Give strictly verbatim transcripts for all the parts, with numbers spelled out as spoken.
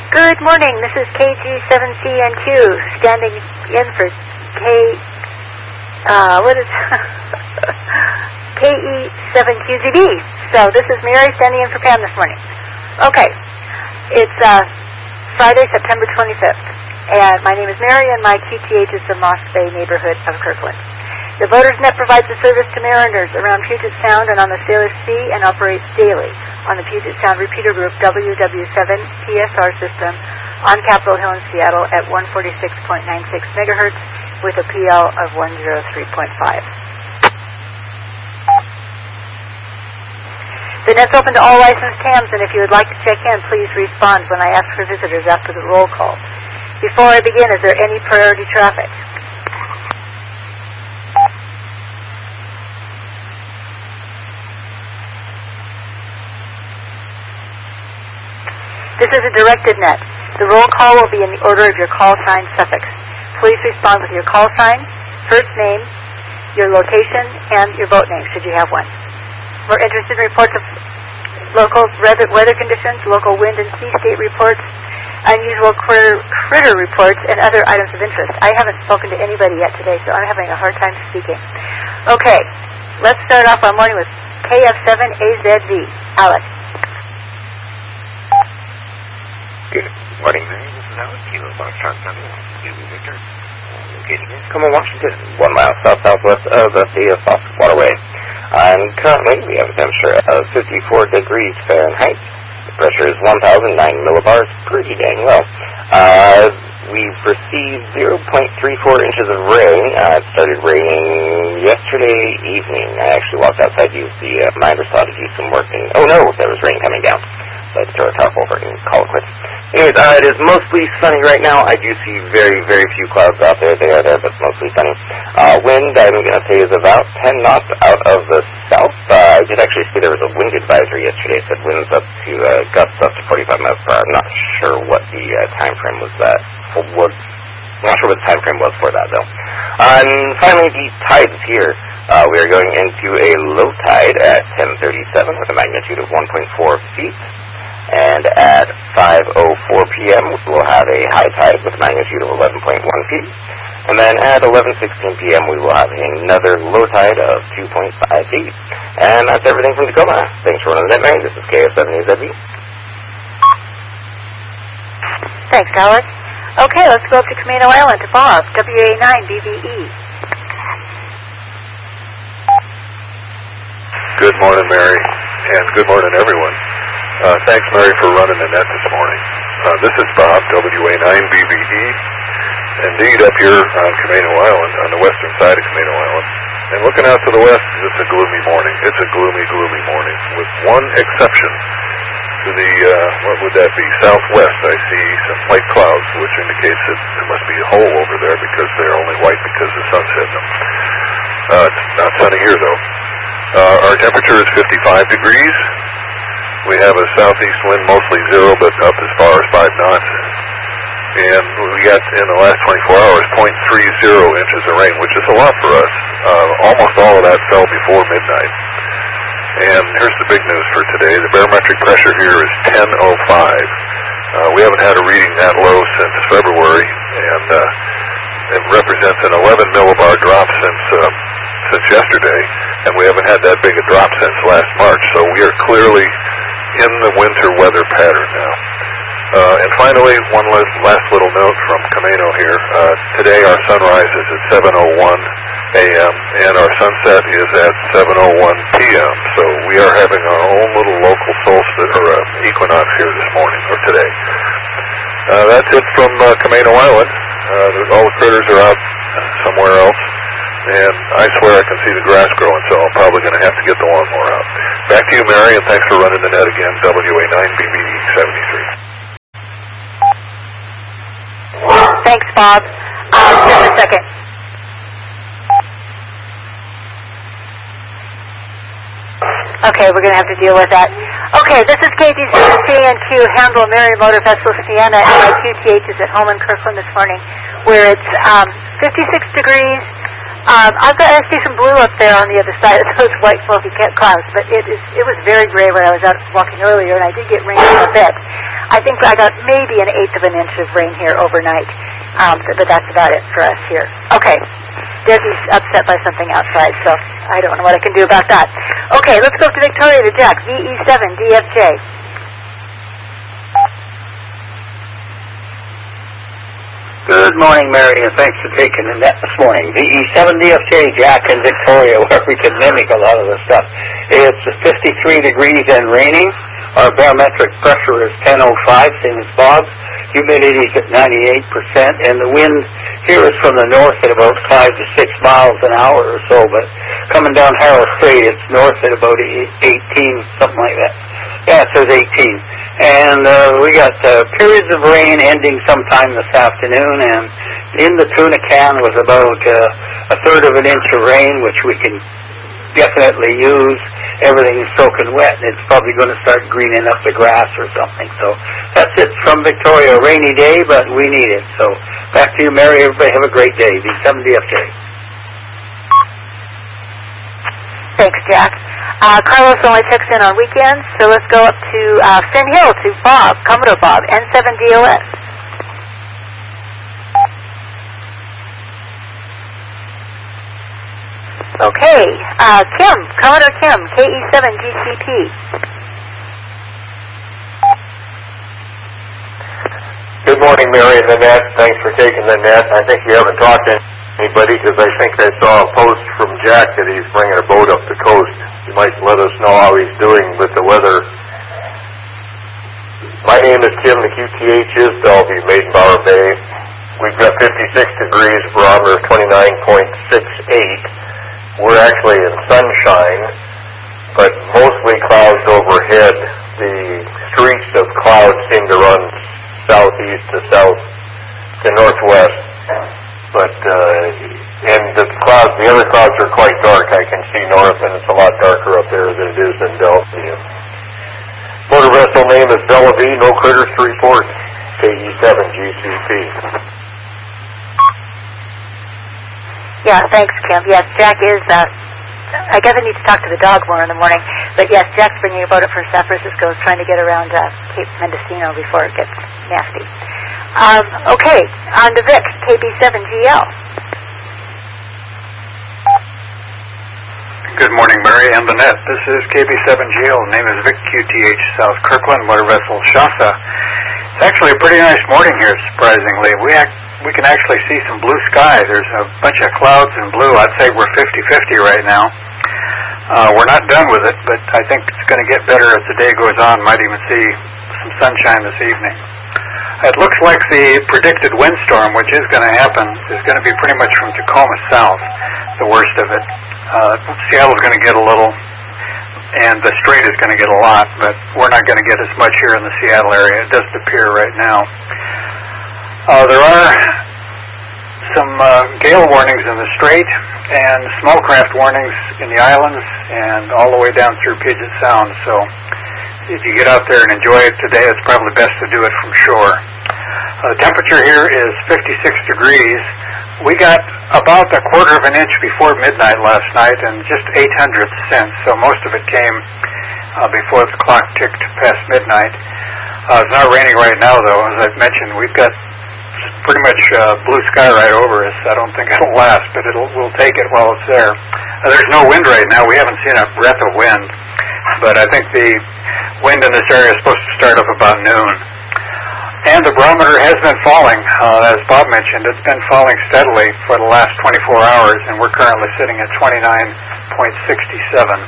Good morning. This is K G seven C N Q standing in for K. Uh, what is K E seven Q Z B? So this is Mary standing in for Pam this morning. Okay, it's uh, Friday, September twenty-fifth, and my name is Mary, and my Q T H is the Moss Bay neighborhood of Kirkland. The Voters Net provides a service to mariners around Puget Sound and on the Salish Sea and operates daily on the Puget Sound Repeater Group W W seven P S R system on Capitol Hill in Seattle at one forty-six point nine six megahertz with a P L of one oh three point five. The net's open to all licensed hams, and if you would like to check in, please respond when I ask for visitors after the roll call. Before I begin, is there any priority traffic? This is a directed net. The roll call will be in the order of your call sign suffix. Please respond with your call sign, first name, your location, and your boat name, should you have one. We're interested in reports of local weather conditions, local wind and sea state reports, unusual critter, critter reports, and other items of interest. I haven't spoken to anybody yet today, so I'm having a hard time speaking. Okay, let's start off our morning with K F seven A Z V. Alex. Good morning, Mary. This is Alex. Kilo Foxtrot seven. Kilo Victor. Located in Tacoma, Washington, one mile south-southwest of the Thea Fox Waterway. And currently, we have a temperature of fifty-four degrees Fahrenheit. The pressure is one thousand nine millibars. Pretty dang well. Uh, we've received zero point three four inches of rain. Uh, it started raining yesterday evening. I actually walked outside, used the uh, minder saw to do some work, and oh no, there was rain coming down. So I had to throw a tarp over and call it quits. Anyways, uh, it is mostly sunny right now. I do see very, very few clouds out there. They are there, but mostly sunny. Uh, wind, I'm going to say, is about ten knots out of the south. Uh, I did actually see there was a wind advisory yesterday. It said winds up to, uh, gusts up to forty-five miles per hour. I'm not sure what the uh, time frame was that. Was, I'm not sure what the time frame was for that, though. Uh, and finally, the tides here. Uh, we are going into a low tide at ten thirty-seven with a magnitude of one point four feet. And at five oh four p.m. we will have a high tide with a magnitude of eleven point one feet. And then at eleven sixteen p.m. we will have another low tide of two point five feet. And that's everything from Tacoma. Thanks for running the net, Mary. This is K F seven A Z V. Thanks, Alex. Okay, let's go up to Camino Island to Bob, W A nine B V E. Good morning, Mary, and good morning, everyone. Uh, thanks, Mary, for running the net this morning. Uh, this is Bob, W A nine B B E. Indeed, up here on Camino Island, on the western side of Camino Island. And looking out to the west, it's a gloomy morning. It's a gloomy, gloomy morning, with one exception. To the, uh, what would that be, southwest, I see some white clouds, which indicates that there must be a hole over there because they're only white because the sun's hitting them. Uh, it's not sunny here, though. Uh, our temperature is fifty-five degrees. We have a southeast wind, mostly zero, but up as far as five knots. And we got, in the last twenty-four hours, zero point three zero inches of rain, which is a lot for us. Uh, almost all of that fell before midnight. And here's the big news for today. The barometric pressure here is ten oh five. Uh, we haven't had a reading that low since February, and uh, it represents an eleven millibar drop since uh, since yesterday, and we haven't had that big a drop since last March, so we are clearly in the winter weather pattern now. Uh, and finally, one last, last little note from Camino here. Uh, today our sunrise is at seven oh one a.m. and our sunset is at seven oh one p.m. So we are having our own little local solstice or uh, equinox here this morning or today. Uh, that's it from uh, Camino Island. Uh, all the critters are out somewhere else. And I swear I can see the grass growing, so I'm probably going to have to get the lawnmower out. Back to you, Mary, and thanks for running the net again, W A nine B B E seventy-three. Thanks, Bob. Uh, just a second. Okay, we're going to have to deal with that. Okay, this is K G seven C N Q, Handle Mary Motor Vessel Sienna, and my Q T H is at home in Kirkland this morning, where it's um, fifty-six degrees. Um, I've got I see some blue up there on the other side of those white fluffy clouds, but it is it was very gray when I was out walking earlier, and I did get rain a bit. I think I got maybe an eighth of an inch of rain here overnight, um, but that's about it for us here. Okay. Desi's upset by something outside, so I don't know what I can do about that. Okay, let's go to Victoria to Jack, V E seven D F J. Good morning, Mary, and thanks for taking the net this morning. V E seven D F J, Jack in Victoria, where we can mimic a lot of the stuff. It's fifty-three degrees and raining. Our barometric pressure is ten oh five, same as Bob's. Humidity is at ninety-eight percent, and the wind here is from the north at about five to six miles an hour or so, but coming down Harrow Strait, it's north at about eighteen, something like that. Yeah, it says eighteen. And uh, we got uh, periods of rain ending sometime this afternoon, and in the tuna can was about uh, a third of an inch of rain, which we can definitely use. Everything is soaking wet, and it's probably going to start greening up the grass or something. So that's it from Victoria. A rainy day, but we need it. So back to you, Mary. Everybody have a great day. V seven D F J. Thanks, Jack. Uh, Carlos only checks in on weekends, so let's go up to uh, Finn Hill to Bob, Commodore Bob, N seven D O S. Okay, uh, Kim, Commodore Kim, K E seven G C P. Good morning, Mary and Nanette. Thanks for taking the net. I think you haven't talked to anybody because I think I saw a post from Jack that he's bringing a boat up the coast. You might let us know how he's doing with the weather. My name is Tim. The Q T H is Bellevue, Maidenbower Bay. We've got fifty-six degrees, barometer twenty-nine point six eight. We're actually in sunshine, but mostly clouds overhead. The streaks of clouds seem to run southeast to south to northwest, but uh, and the clouds, the other clouds are quite dark. I can see north, and it's a lot darker up there than it is in Bellevue. Motor vessel name is Bellevue. No critters to report. K E seven G C P. Yeah, thanks, Kim. Yes, Jack is, uh, I guess I need to talk to the dog more in the morning, but yes, Jack's bringing a boat up from San Francisco, trying to get around uh, Cape Mendocino before it gets nasty. Um, okay, on to Vic, K B seven G L. Good morning, Mary and Lynette. This is K B seven G L. Name is Vic, Q T H, South Kirkland, motor vessel Shasta. It's actually a pretty nice morning here, surprisingly. We act, we can actually see some blue sky. There's a bunch of clouds in blue. I'd say we're fifty-fifty right now. Uh, we're not done with it, but I think it's going to get better as the day goes on. Might even see some sunshine this evening. It looks like the predicted windstorm, which is going to happen, is going to be pretty much from Tacoma south, the worst of it. Uh, Seattle's going to get a little, and the Strait is going to get a lot, but we're not going to get as much here in the Seattle area. It doesn't appear right now. Uh, there are some uh, gale warnings in the Strait and small craft warnings in the islands and all the way down through Puget Sound. So if you get out there and enjoy it today, it's probably best to do it from shore. Uh, the temperature here is fifty-six degrees. We got about a quarter of an inch before midnight last night and just eight hundredths since, so most of it came uh, before the clock ticked past midnight. Uh, it's not raining right now, though. As I've mentioned, we've got pretty much uh, blue sky right over us. I don't think it'll last, but it'll we'll take it while it's there. Uh, there's no wind right now. We haven't seen a breath of wind, but I think the wind in this area is supposed to start up about noon. And the barometer has been falling. Uh, as Bob mentioned, it's been falling steadily for the last twenty-four hours, and we're currently sitting at twenty-nine point six seven.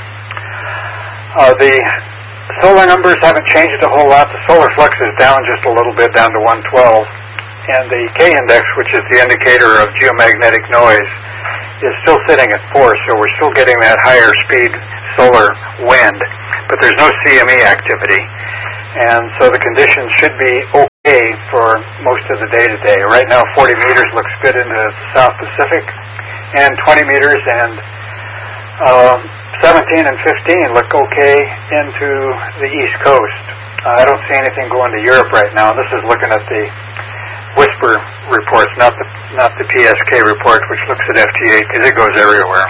Uh, the solar numbers haven't changed a whole lot. The solar flux is down just a little bit, down to one twelve. And the K-index, which is the indicator of geomagnetic noise, is still sitting at four, so we're still getting that higher speed solar wind, but there's no C M E activity. And so the conditions should be okay for most of the day today. Right now, forty meters looks good into the South Pacific, and twenty meters and uh, seventeen and fifteen look okay into the East Coast. Uh, I don't see anything going to Europe right now. This is looking at the Whisper reports, not the not the P S K report, which looks at F T eight because it goes everywhere.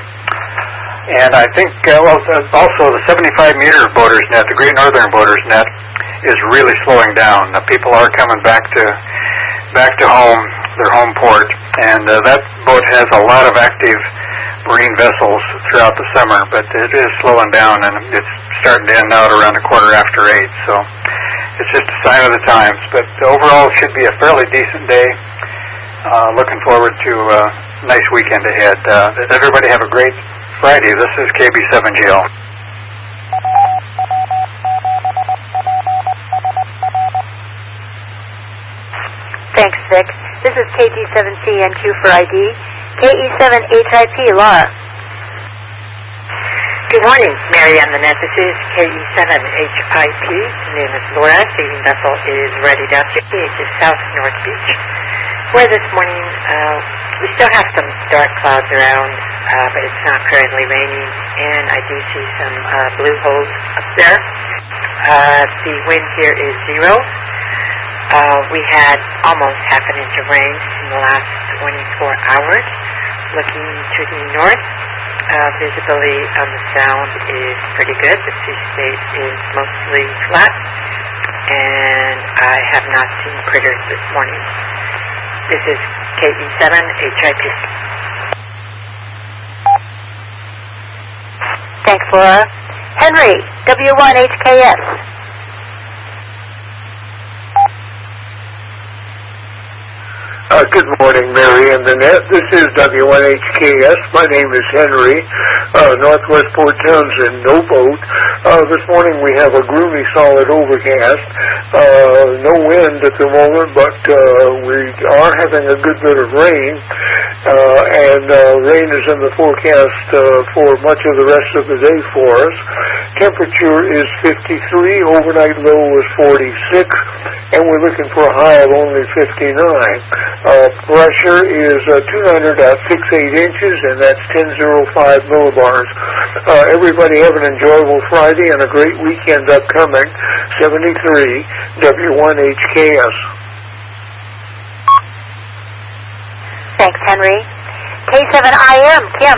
And I think uh, well, also the seventy-five meter boaters net, the Great Northern boaters net, is really slowing down. Uh, people are coming back to back to home, their home port, and uh, that boat has a lot of active marine vessels throughout the summer, but it is slowing down, and it's starting to end out around a quarter after eight, so it's just a sign of the times. But overall, it should be a fairly decent day. Uh, looking forward to a nice weekend ahead. Uh, everybody have a great Friday. This is K B seven G L. Thanks, Vic. This is K G seven C N Q for I D. K E seven H I P, Laura. Good morning, Mary on the net. This is K E seven H I P. The name is Laura. Sailing vessel is ready down fifty inches south North Beach. Where this morning, uh, we still have some dark clouds around, uh, but it's not currently raining, and I do see some uh, blue holes up there. Uh, the wind here is zero. Uh, we had almost half an inch of rain in the last twenty-four hours. Looking to the north, uh, visibility on the sound is pretty good. The sea state is mostly flat, and I have not seen critters this morning. This is K E seven H I P. Thanks, Laura. Henry, W one H K S. Uh, good morning, Mary and the net. This is W one H K S. My name is Henry, uh, Northwest Port Townsend, no boat. Uh, this morning we have a gloomy, solid overcast. Uh, no wind at the moment, but uh, we are having a good bit of rain. Uh, and uh, rain is in the forecast uh, for much of the rest of the day for us. Temperature is fifty-three, overnight low is forty-six, and we're looking for a high of only fifty-nine. Uh, pressure is uh, two hundred sixty-eight inches, and that's ten oh five millibars. Uh, everybody have an enjoyable Friday and a great weekend upcoming. seventy-three, W one H K S. Thanks, Henry. K seven I M, Kim.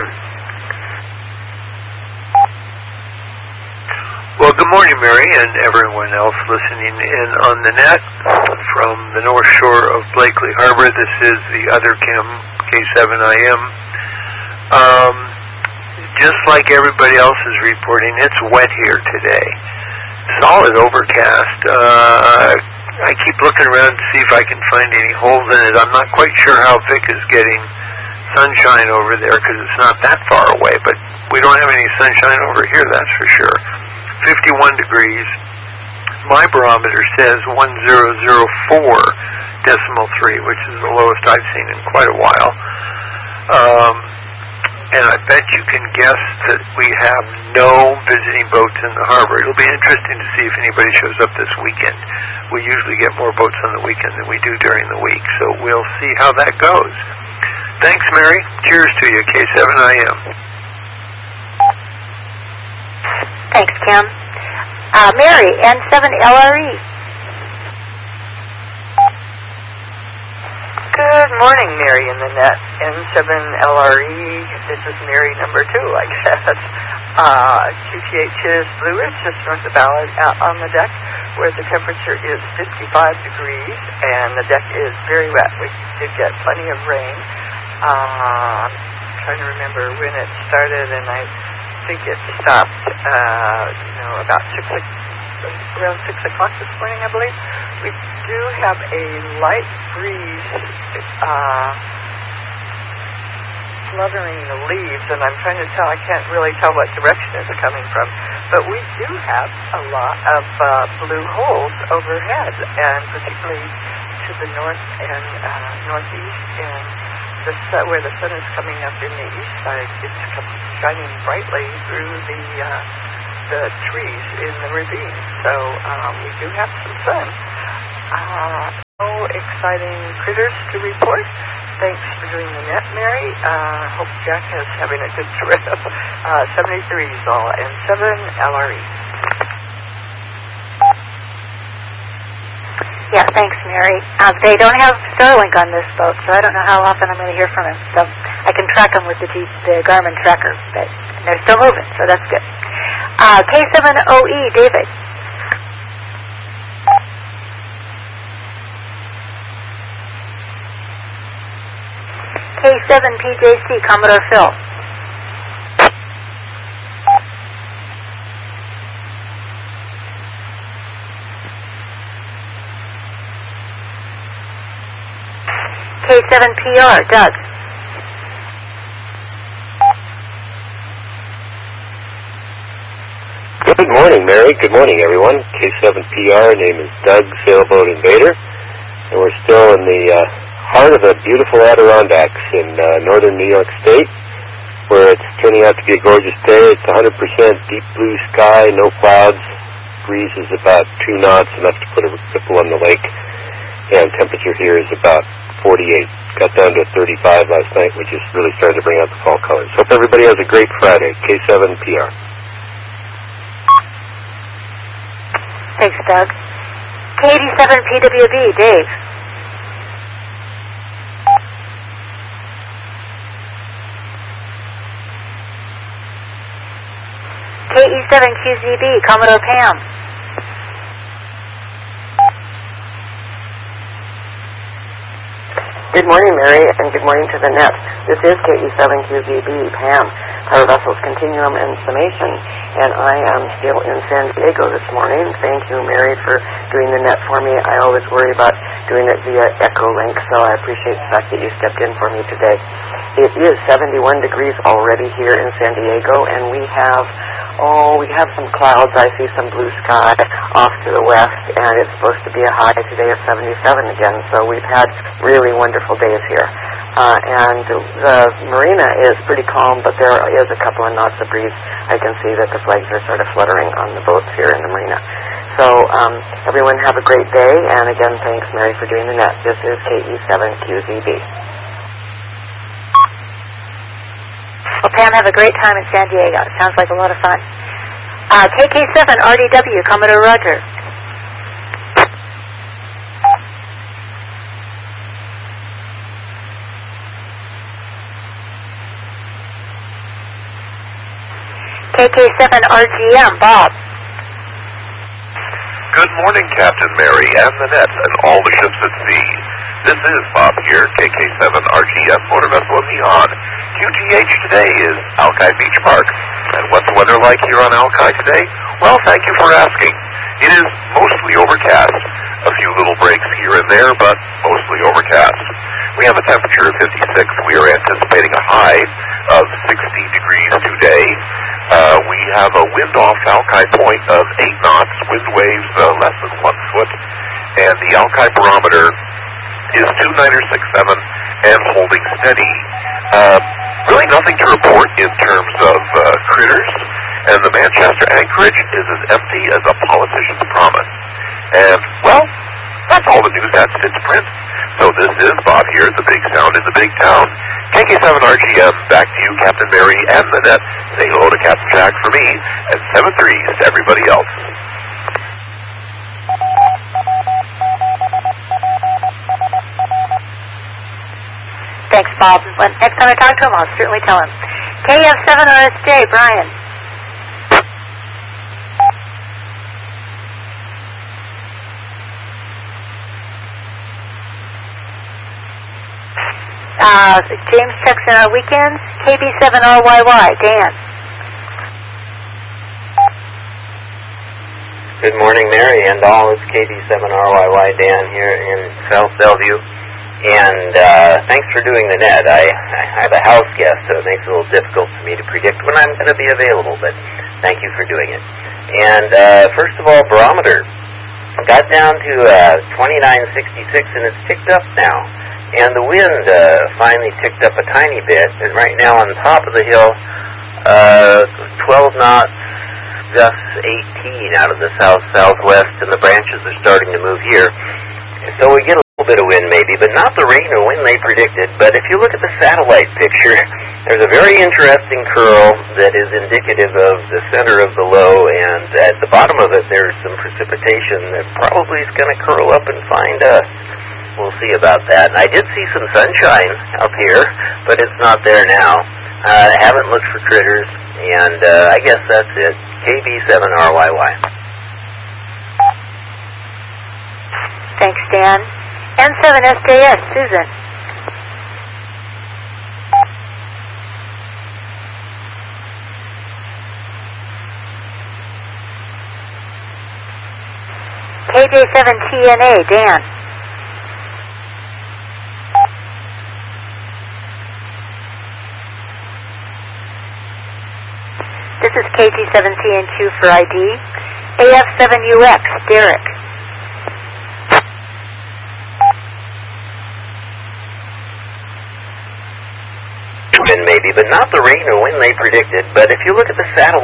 Well, good morning, Mary, and everyone else listening in on the net. From the north shore of Blakely Harbor, this is the other Kim, K seven I M. Um, just like everybody else is reporting, it's wet here today. Solid overcast. Uh, I keep looking around to see if I can find any holes in it. I'm not quite sure how Vic is getting sunshine over there because it's not that far away, but we don't have any sunshine over here, that's for sure. fifty-one degrees. My barometer says one thousand four decimal three, which is the lowest I've seen in quite a while. Um, and I bet you can guess that we have no visiting boats in the harbor. It'll be interesting to see if anybody shows up this weekend. We usually get more boats on the weekend than we do during the week, so we'll see how that goes. Thanks, Mary. Cheers to you, K seven I M. Thanks, Kim. Uh, Mary, N seven L R E. Good morning, Mary in the net. N seven L R E. This is Mary number two, I guess. Uh, Q T H is Blue Ridge, just north of Ballard, out on the deck, where the temperature is fifty-five degrees, and the deck is very wet. We did get plenty of rain. Uh, I'm trying to remember when it started, and I think it stopped, uh, you know, about six, around six o'clock this morning, I believe. We do have a light breeze uh, fluttering the leaves, and I'm trying to tell, I can't really tell what direction it's coming from, but we do have a lot of uh, blue holes overhead, and particularly to the north and uh, northeast, and the sun, where the sun is coming up in the east side, it's shining brightly through the uh, the trees in the ravine. So um, we do have some sun. Uh, no exciting critters to report. Thanks for doing the net, Mary. Uh, hope Jack is having a good trip. Uh, seventy-three is all, and seven L R E. Yeah, thanks, Mary. Uh, they don't have Starlink on this boat, so I don't know how often I'm going to hear from him. So I can track them with the, G, the Garmin tracker, but they're still moving, so that's good. Uh, K seven O E, David. seven P J C, Commodore Phil. K seven P R, Doug. Good morning, Mary. Good morning, everyone. K seven P R, name is Doug, Sailboat Invader, and we're still in the uh, heart of the beautiful Adirondacks in uh, northern New York State, where it's turning out to be a gorgeous day. It's one hundred percent deep blue sky, no clouds. Breeze is about two knots, enough to put a ripple on the lake, and temperature here is about forty-eight. Got down to thirty-five last night, which is really starting to bring out the fall colors. Hope everybody has a great Friday. K seven P R. Thanks, Doug. K eighty-seven P W B, Dave. K E seven Q Z B, Commodore Pam. Good morning, Mary, and good morning to the net. This is K E seven Q Z B, Pam, Power Vessels Continuum and Summation, and I am still in San Diego this morning. Thank you, Mary, for doing the net for me. I always worry about doing it via Echolink, so I appreciate the fact that you stepped in for me today. It is seventy-one degrees already here in San Diego, and we have, oh, we have some clouds. I see some blue sky off to the west, and it's supposed to be a high today of seventy-seven again, so we've had really wonderful days here. Uh, and the marina is pretty calm, but there is a couple of knots of breeze. I can see that the flags are sort of fluttering on the boats here in the marina. So um, everyone have a great day, and again, thanks, Mary, for doing the net. This is K E seven Q Z B. Well, Pam, have a great time in San Diego. It sounds like a lot of fun. Uh, K K seven R D W, Commodore Roger. K K seven R G M, Bob. Good morning, Captain Mary and the net and all the ships at sea. This is Bob here, K K seven R G M, motor vessel of Neon. Q T H today is Alki Beach Park. And what's the weather like here on Alki today? Well, thank you for asking. It is mostly overcast. A few little breaks here and there, but mostly overcast. We have a temperature of fifty-six. We are anticipating a high of sixty degrees today. Uh, we have a wind off Alki Point of eight knots, wind waves uh, less than one foot, and the Alki barometer is two nine six seven and holding steady. Uh, really nothing to report in terms of uh, critters, and the Manchester anchorage is as empty as a politician's promise. And, well, that's all the news had fit to print. So this is Bob here at the Big Sound in the Big Town. K K seven R G M, back to you, Captain Mary and the net. Say hello to Captain Jack for me, and seven threes to everybody else. Thanks, Bob. When, next time I talk to him, I'll certainly tell him. K F seven R S J, Brian. Uh, James checks in our weekends. K B seven R Y Y, Dan. Good morning, Mary and all. It's K B seven R Y Y, Dan here in South Bellevue. And uh, thanks for doing the net. I, I have a house guest, so it makes it a little difficult for me to predict when I'm going to be available, but thank you for doing it. And uh, first of all, barometer. Got down to uh, twenty-nine sixty-six, and it's ticked up now. And the wind uh, finally ticked up a tiny bit, and right now on top of the hill, uh, twelve knots, gusts eighteen out of the south-southwest, and the branches are starting to move here. So we get a little bit of wind maybe, but not the rain or wind they predicted. But if you look at the satellite picture, there's a very interesting curl that is indicative of the center of the low, and at the bottom of it there's some precipitation that probably is going to curl up and find us. We'll see about that. And I did see some sunshine up here, but it's not there now. Uh, I haven't looked for critters, and uh, I guess that's it. K B seven R Y Y. Thanks, Dan. N seven S J S, Susan. K J seven T N A, Dan. This is K G seven T N Q for I D. A F seven U X, Derek. Maybe, but not the rain or wind they predicted. But if you look at the satellite